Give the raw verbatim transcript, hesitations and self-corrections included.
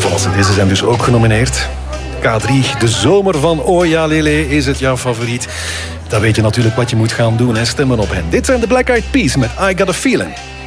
Voilà, deze zijn dus ook genomineerd. K drie, de zomer van Oh Ja Lele, is het jouw favoriet? Dan weet je natuurlijk wat je moet gaan doen en stemmen op hen. Dit zijn de Black Eyed Peas met I Got a Feeling.